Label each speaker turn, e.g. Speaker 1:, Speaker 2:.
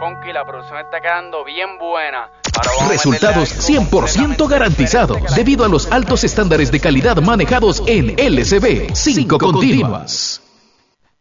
Speaker 1: funky, la producción está quedando bien buena.
Speaker 2: Resultados 100% garantizados debido a los altos estándares de calidad manejados en LCB 5 continuas.